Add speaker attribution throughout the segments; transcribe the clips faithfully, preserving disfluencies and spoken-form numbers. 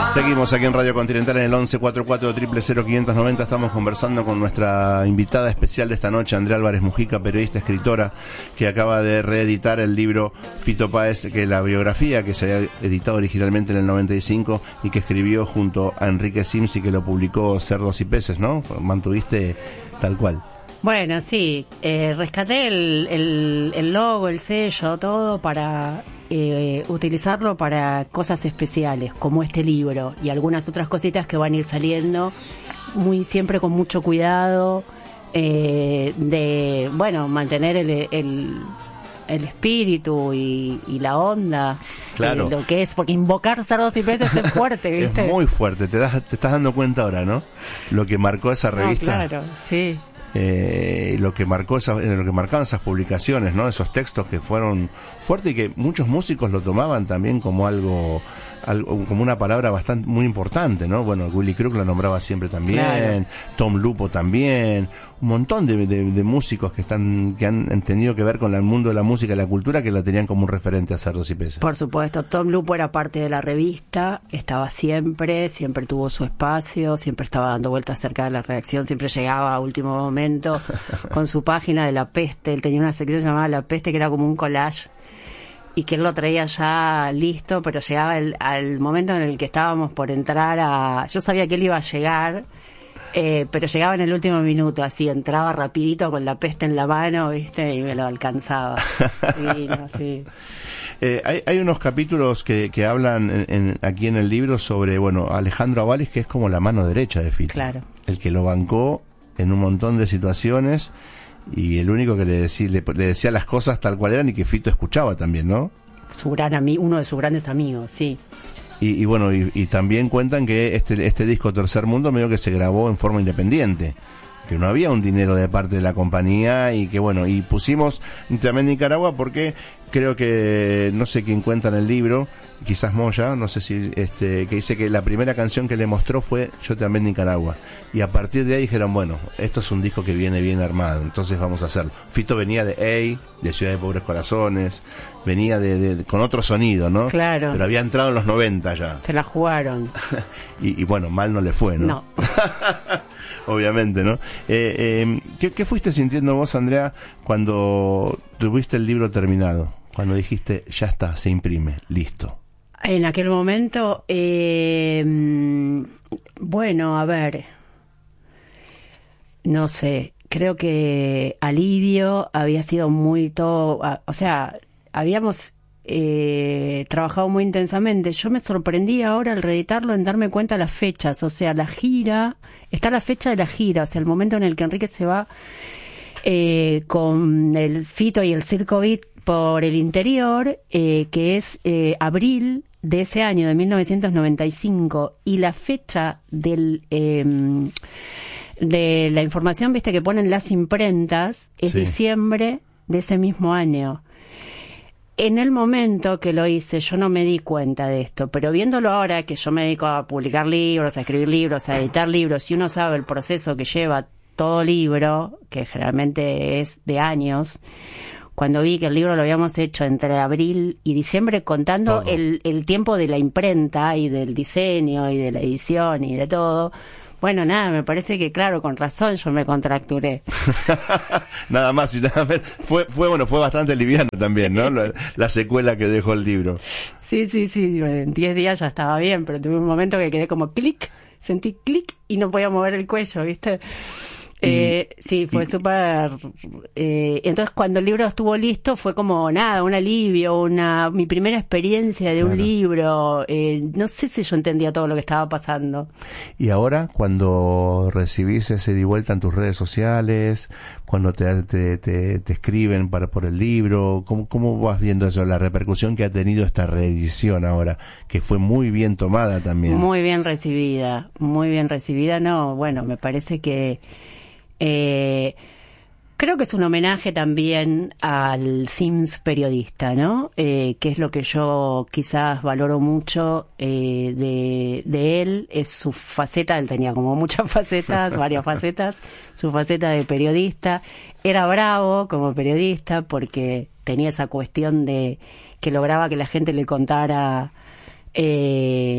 Speaker 1: Seguimos aquí en Radio Continental en el once cuarenta y cuatro, cero cero quinientos noventa. Estamos conversando con nuestra invitada especial de esta noche, Andrea Álvarez Mujica, periodista, escritora, que acaba de reeditar el libro Fito Páez, que es la biografía que se había editado originalmente en el noventa y cinco y que escribió junto a Enrique Sims y que lo publicó Cerdos y Peces, ¿no? Mantuviste tal cual.
Speaker 2: Bueno, sí, eh, rescaté el, el, el logo, el sello, todo para eh, utilizarlo para cosas especiales, como este libro y algunas otras cositas que van a ir saliendo, muy siempre con mucho cuidado, eh, de, bueno, mantener el, el, el espíritu y, y la onda,
Speaker 1: claro,
Speaker 2: de lo que es, porque invocar Cerdos y Peces es fuerte, ¿viste?
Speaker 1: Es muy fuerte, te, das, te estás dando cuenta ahora, ¿no? Lo que marcó esa revista.
Speaker 2: No, claro, sí.
Speaker 1: Eh, lo que marcó esa, lo que marcaban esas publicaciones, ¿no? Esos textos que fueron fuertes y que muchos músicos lo tomaban también como algo, algo como una palabra bastante muy importante, ¿no? Bueno, Willy Crook lo nombraba siempre también, claro. Tom Lupo también, un montón de, de, de músicos que están que han tenido que ver con el mundo de la música y la cultura, que la tenían como un referente a Cerdos y Peces.
Speaker 2: Por supuesto, Tom Lupo era parte de la revista, estaba siempre, siempre tuvo su espacio, siempre estaba dando vueltas cerca de la redacción, siempre llegaba a último momento con su página de La Peste. Él tenía una sección llamada La Peste que era como un collage y que él lo traía ya listo, pero llegaba el, al momento en el que estábamos por entrar a... Yo sabía que él iba a llegar, eh, pero llegaba en el último minuto, así, entraba rapidito con La Peste en la mano, ¿viste? Y me lo alcanzaba. Sí, no, sí.
Speaker 1: Eh, hay, hay unos capítulos que, que hablan en, en, aquí en el libro sobre, bueno, Alejandro Avalis, que es como la mano derecha de Fito.
Speaker 2: Claro.
Speaker 1: El que lo bancó en un montón de situaciones y el único que le decía, le, le decía las cosas tal cual eran y que Fito escuchaba también, ¿no?
Speaker 2: Su gran amigo, uno de sus grandes amigos, sí.
Speaker 1: Y, y bueno, y, y también cuentan que este, este disco Tercer Mundo medio que se grabó en forma independiente, que no había un dinero de parte de la compañía y que bueno, y pusimos también Nicaragua porque creo que, no sé quién cuenta en el libro, quizás Moya, no sé si, este, que dice que la primera canción que le mostró fue Yo también Nicaragua, y a partir de ahí dijeron, bueno, esto es un disco que viene bien armado, entonces vamos a hacerlo. Fito venía de Ey, de Ciudad de Pobres Corazones, venía de, de con otro sonido, ¿no?
Speaker 2: Claro.
Speaker 1: Pero había entrado en los noventa ya.
Speaker 2: Se la jugaron.
Speaker 1: y, y bueno, mal no le fue, ¿no?
Speaker 2: No.
Speaker 1: Obviamente, ¿no? Eh, eh, ¿qué, ¿Qué fuiste sintiendo vos, Andrea, cuando tuviste el libro terminado? Cuando dijiste, ya está, se imprime, listo.
Speaker 2: En aquel momento, eh, bueno, a ver, no sé, creo que alivio había sido muy todo, o sea, habíamos eh, trabajado muy intensamente. Yo me sorprendí ahora al reeditarlo en darme cuenta de las fechas, o sea, la gira, está la fecha de la gira, o sea, el momento en el que Enrique se va eh, con el Fito y el Circo Beat por el interior, eh, que es eh, abril de ese año, de mil novecientos noventa y cinco, y la fecha del eh, de la información, viste, que ponen las imprentas, es sí. diciembre de ese mismo año. En el momento que lo hice, yo no me di cuenta de esto, pero viéndolo ahora, que yo me dedico a publicar libros, a escribir libros, a editar libros, y uno sabe el proceso que lleva todo libro, que generalmente es de años, cuando vi que el libro lo habíamos hecho entre abril y diciembre, contando el, el tiempo de la imprenta y del diseño y de la edición y de todo, bueno, nada, me parece que claro, con razón yo me contracturé.
Speaker 1: Nada más y nada menos. Fue, fue, bueno, fue bastante liviano también, ¿no? La, la secuela que dejó el libro.
Speaker 2: Sí, sí, sí, en diez días ya estaba bien, pero tuve un momento que quedé como clic, sentí clic y no podía mover el cuello, ¿viste? Eh, y, sí, fue súper... Eh, entonces, cuando el libro estuvo listo, fue como, nada, un alivio, una mi primera experiencia de claro. un libro. Eh, no sé si yo entendía todo lo que estaba pasando.
Speaker 1: Y ahora, cuando recibís ese de vuelta en tus redes sociales, cuando te, te, te, te escriben para por el libro, ¿cómo, ¿cómo vas viendo eso? La repercusión que ha tenido esta reedición ahora, que fue muy bien tomada también.
Speaker 2: Muy bien recibida, muy bien recibida. No, bueno, me parece que... Eh, creo que es un homenaje también al Sims periodista, ¿no? Eh, que es lo que yo quizás valoro mucho eh, de, de él, es su faceta, él tenía como muchas facetas, varias facetas, su faceta de periodista. Era bravo como periodista porque tenía esa cuestión de que lograba que la gente le contara... Eh,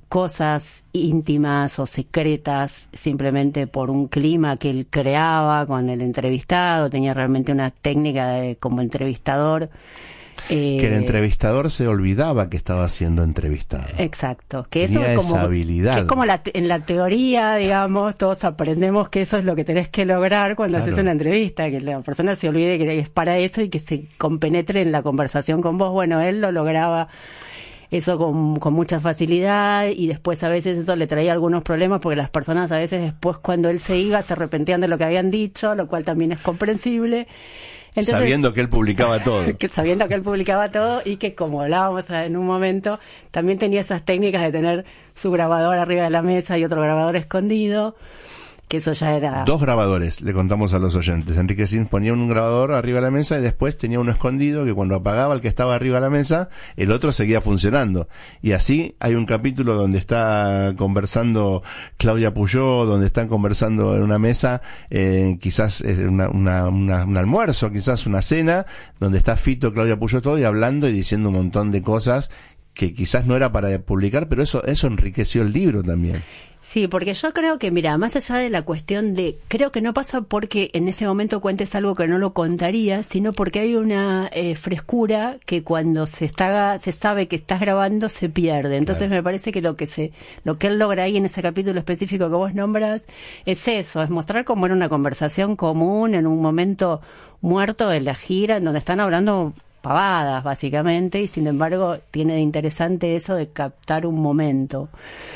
Speaker 2: cosas íntimas o secretas simplemente por un clima que él creaba con el entrevistado, tenía realmente una técnica de, como entrevistador. Eh,
Speaker 1: que el entrevistador se olvidaba que estaba siendo entrevistado.
Speaker 2: Exacto, que eso
Speaker 1: tenía
Speaker 2: es como,
Speaker 1: esa habilidad.
Speaker 2: que es como la, en la teoría, digamos, todos aprendemos que eso es lo que tenés que lograr cuando claro. haces una entrevista, que la persona se olvide que es para eso y que se compenetre en la conversación con vos. Bueno, él lo lograba eso con, con mucha facilidad, y después a veces eso le traía algunos problemas porque las personas a veces después cuando él se iba se arrepentían de lo que habían dicho, lo cual también es comprensible. Entonces,
Speaker 1: sabiendo que él publicaba todo.
Speaker 2: que, sabiendo que él publicaba todo y que, como hablábamos en un momento, también tenía esas técnicas de tener su grabador arriba de la mesa y otro grabador escondido, que eso ya era...
Speaker 1: Dos grabadores, le contamos a los oyentes. Enrique Sims ponía un grabador arriba de la mesa y después tenía uno escondido que cuando apagaba el que estaba arriba de la mesa, el otro seguía funcionando. Y así hay un capítulo donde está conversando Claudia Puyó, donde están conversando en una mesa, eh, quizás una, una, una, un almuerzo, quizás una cena, donde está Fito, Claudia Puyó, todo y hablando y diciendo un montón de cosas que quizás no era para publicar, pero eso, eso enriqueció el libro también.
Speaker 2: Sí, porque yo creo que, mira, más allá de la cuestión de, creo que no pasa porque en ese momento cuentes algo que no lo contaría, sino porque hay una eh, frescura que cuando se está, se sabe que estás grabando se pierde. Entonces claro. me parece que lo que se, lo que él logra ahí en ese capítulo específico que vos nombras es eso, es mostrar cómo era una conversación común en un momento muerto de la gira en donde están hablando pavadas básicamente, y sin embargo tiene de interesante eso de captar un momento.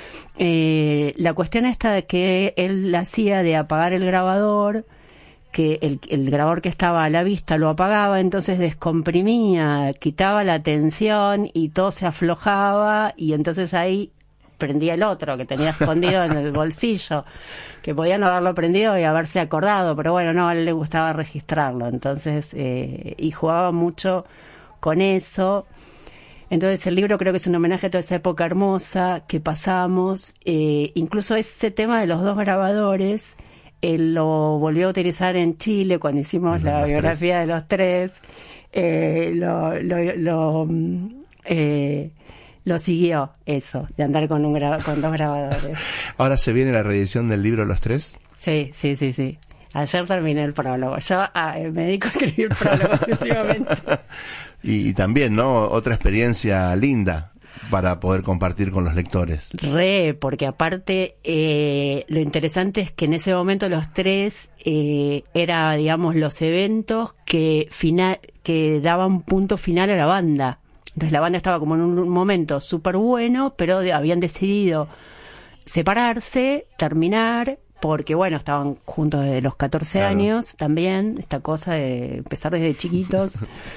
Speaker 2: Eh, la cuestión esta de que él hacía de apagar el grabador, que el, el grabador que estaba a la vista lo apagaba, entonces descomprimía, quitaba la tensión y todo se aflojaba, y entonces ahí prendía el otro que tenía escondido en el bolsillo, que podía no haberlo prendido y haberse acordado, pero bueno, no, a él le gustaba registrarlo, entonces eh, y jugaba mucho con eso. Entonces el libro creo que es un homenaje a toda esa época hermosa que pasamos, eh, incluso ese tema de los dos grabadores, él lo volvió a utilizar en Chile cuando hicimos la, la biografía tres. de los tres, eh, lo, lo, lo, eh, lo siguió eso, de andar con, un gra- con dos grabadores.
Speaker 1: ¿Ahora se viene la reedición del libro Los Tres?
Speaker 2: Sí, sí, sí, sí. Ayer terminé el prólogo. Yo ah, me dedico a escribir prólogos últimamente.
Speaker 1: Y, y también, ¿no? Otra experiencia linda para poder compartir con los lectores.
Speaker 2: Re, porque aparte eh, lo interesante es que en ese momento Los Tres eh, era, digamos, los eventos que, final, que daban punto final a la banda. Entonces la banda estaba como en un momento súper bueno, pero de, habían decidido separarse, terminar, porque bueno, estaban juntos desde los catorce claro. años también, esta cosa de empezar desde chiquitos.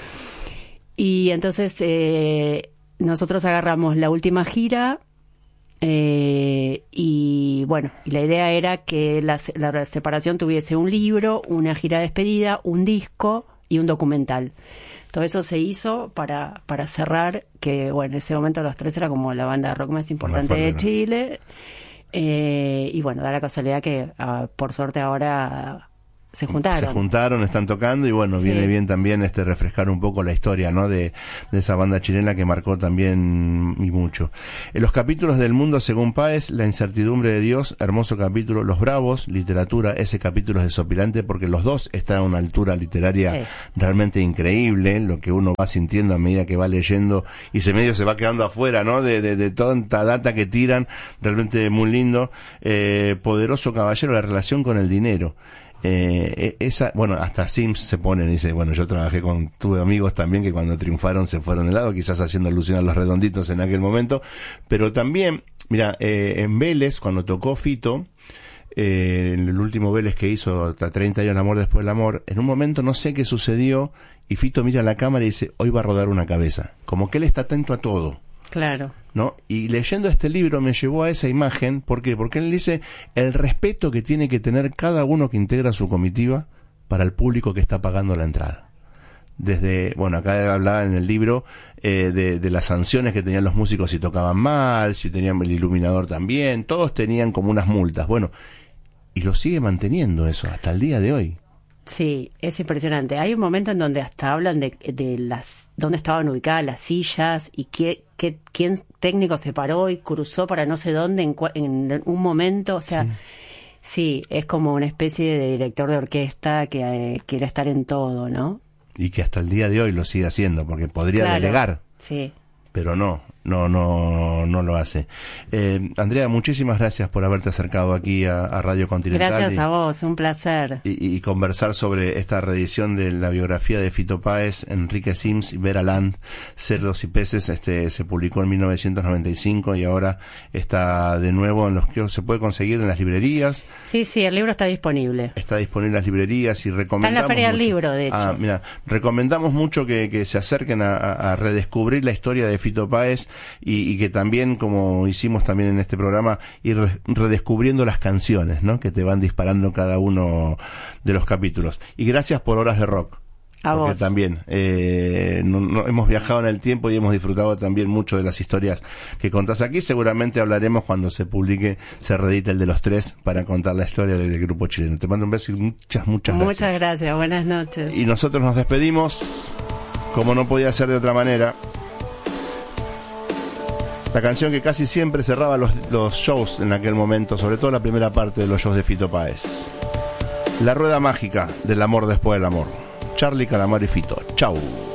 Speaker 2: Y entonces eh, nosotros agarramos la última gira eh, y bueno, y la idea era que la, la separación tuviese un libro, una gira de despedida, un disco y un documental. Todo eso se hizo para, para cerrar, que bueno, en ese momento Los Tres era como la banda de rock más importante de ¿no? Chile. Eh, y bueno, da la casualidad que uh, por suerte ahora se juntaron.
Speaker 1: Se juntaron, están tocando y bueno, sí. viene bien también este refrescar un poco la historia, ¿no? De, de esa banda chilena que marcó también y mucho. En los capítulos del Mundo según Páez, La incertidumbre de Dios, hermoso capítulo. Los Bravos, literatura, ese capítulo es desopilante porque los dos están a una altura literaria sí. realmente increíble, lo que uno va sintiendo a medida que va leyendo y se medio se va quedando afuera, ¿no? De, de, de tanta data que tiran, realmente muy lindo. Eh, Poderoso Caballero, la relación con el dinero. Eh, esa, bueno, hasta Sims se pone y dice, bueno, yo trabajé con, tuve amigos también que cuando triunfaron se fueron de lado, quizás haciendo alusión a Los Redonditos en aquel momento, pero también, mira, eh, en Vélez, cuando tocó Fito, eh, en el último Vélez que hizo, hasta treinta años el amor después del amor, en un momento no sé qué sucedió, y Fito mira a la cámara y dice, hoy va a rodar una cabeza, como que él está atento a todo.
Speaker 2: Claro.
Speaker 1: ¿No? Y leyendo este libro me llevó a esa imagen, ¿por qué? Porque él dice el respeto que tiene que tener cada uno que integra su comitiva para el público que está pagando la entrada. Desde, bueno, acá hablaba en el libro eh, de, de las sanciones que tenían los músicos si tocaban mal, si tenían el iluminador también, todos tenían como unas multas. Bueno, y lo sigue manteniendo eso hasta el día de hoy.
Speaker 2: Sí, es impresionante. Hay un momento en donde hasta hablan de, de las dónde estaban ubicadas las sillas y qué, qué quién técnico se paró y cruzó para no sé dónde en, en un momento. O sea, sí. sí, es como una especie de director de orquesta que eh, quiere estar en todo, ¿no?
Speaker 1: Y que hasta el día de hoy lo sigue haciendo, porque podría
Speaker 2: claro,
Speaker 1: delegar.
Speaker 2: Sí.
Speaker 1: Pero no, no, no, no lo hace. Eh, Andrea, muchísimas gracias por haberte acercado aquí a, a Radio Continental.
Speaker 2: Gracias
Speaker 1: y,
Speaker 2: a vos, un placer.
Speaker 1: Y, y conversar sobre esta reedición de la biografía de Fito Páez, Enrique Sims y Vera Land, Cerdos y Peces. Este se publicó en mil novecientos noventa y cinco y ahora está de nuevo en los que se puede conseguir en las librerías.
Speaker 2: Sí, sí, el libro está disponible.
Speaker 1: Está disponible en las librerías y recomendamos.
Speaker 2: Está en la Feria
Speaker 1: mucho.
Speaker 2: del Libro, de hecho.
Speaker 1: Ah, mira, recomendamos mucho que, que se acerquen a, a, a redescubrir la historia de Fito Páez y, y que también, como hicimos también en este programa, ir re- redescubriendo las canciones, ¿no? Que te van disparando cada uno de los capítulos. Y gracias por Horas de Rock.
Speaker 2: A
Speaker 1: porque
Speaker 2: vos.
Speaker 1: también eh, no, no, hemos viajado en el tiempo y hemos disfrutado también mucho de las historias que contás aquí. Seguramente hablaremos cuando se publique, se reedite el de los tres para contar la historia del grupo chileno. Te mando un beso y muchas, muchas gracias.
Speaker 2: Muchas gracias, buenas noches.
Speaker 1: Y nosotros nos despedimos, como no podía ser de otra manera. La canción que casi siempre cerraba los, los shows en aquel momento, sobre todo la primera parte de los shows de Fito Páez. La rueda mágica del amor después del amor. Charly, Calamaro y Fito. Chau.